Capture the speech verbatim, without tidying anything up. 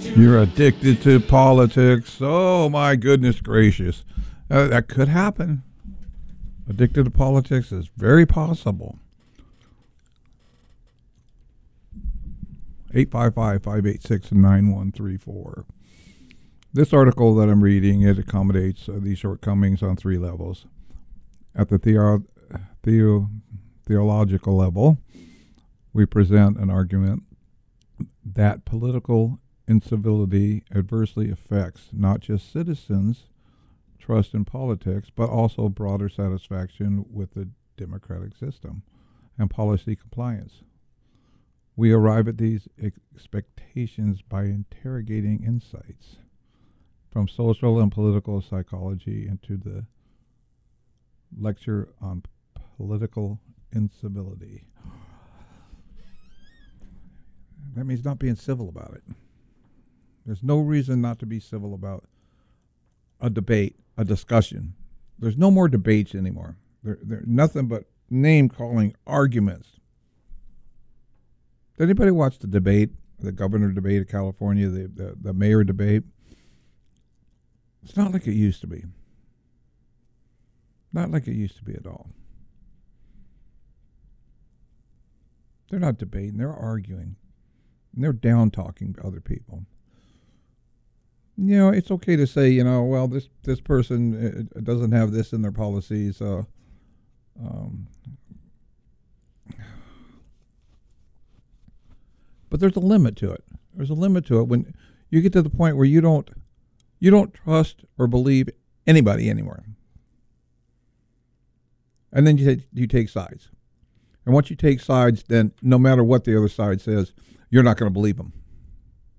You're addicted to politics. Oh, my goodness gracious. Uh, that could happen. Addicted to politics is very possible. eight five five, five eight six, nine one three four. This article that I'm reading, it accommodates uh, these shortcomings on three levels. At the theo- theo- theological level, we present an argument that political incivility adversely affects not just citizens' trust in politics, but also broader satisfaction with the democratic system and policy compliance. We arrive at these expectations by interrogating insights from social and political psychology into the lecture on political incivility. That means not being civil about it. There's no reason not to be civil about a debate, a discussion. There's no more debates anymore. There, there's nothing but name-calling arguments. Did anybody watch the debate, the governor debate of California, the, the, the mayor debate? It's not like it used to be. Not like it used to be at all. They're not debating, they're arguing. And they're down-talking other people. You know, it's okay to say, you know, well, this, this person uh, doesn't have this in their policies. Uh, um, but there's a limit to it. There's a limit to it when you get to the point where you don't you don't trust or believe anybody anymore. And then you take, you take sides. And once you take sides, then no matter what the other side says, you're not going to believe them.